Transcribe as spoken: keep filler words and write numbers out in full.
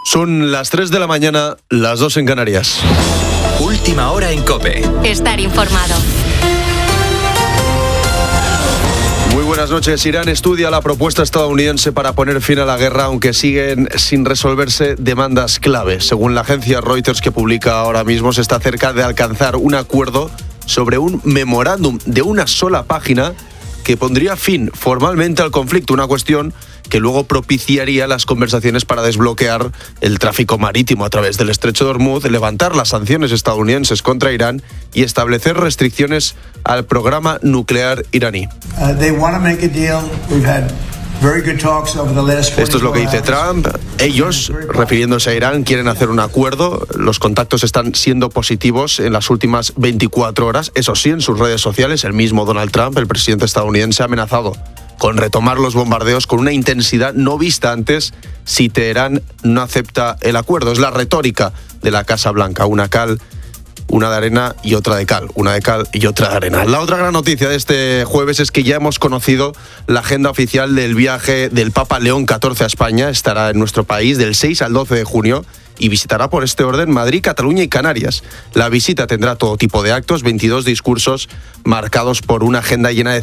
Son las tres de la mañana, las dos en Canarias. Última hora en COPE. Estar informado. Muy buenas noches. Irán estudia la propuesta estadounidense para poner fin a la guerra, aunque siguen sin resolverse demandas clave. Según la agencia Reuters, que publica ahora mismo, se está cerca de alcanzar un acuerdo sobre un memorándum de una sola página que pondría fin formalmente al conflicto, una cuestión que luego propiciaría las conversaciones para desbloquear el tráfico marítimo a través del Estrecho de Hormuz, levantar las sanciones estadounidenses contra Irán y establecer restricciones al programa nuclear iraní. Uh, they want to make a deal. We've had very good talks over the last Esto es lo que dice Trump. Ellos, refiriéndose a Irán, quieren hacer un acuerdo. Los contactos están siendo positivos en las últimas veinticuatro horas. Eso sí, en sus redes sociales, el mismo Donald Trump, el presidente estadounidense, ha amenazado con retomar los bombardeos con una intensidad no vista antes si Teherán no acepta el acuerdo. Es la retórica de la Casa Blanca, una cal, una de arena y otra de cal, una de cal y otra de arena. La otra gran noticia de este jueves es que ya hemos conocido la agenda oficial del viaje del Papa León catorce a España. Estará en nuestro país del seis al doce de junio y visitará por este orden Madrid, Cataluña y Canarias. La visita tendrá todo tipo de actos, veintidós discursos marcados por una agenda llena de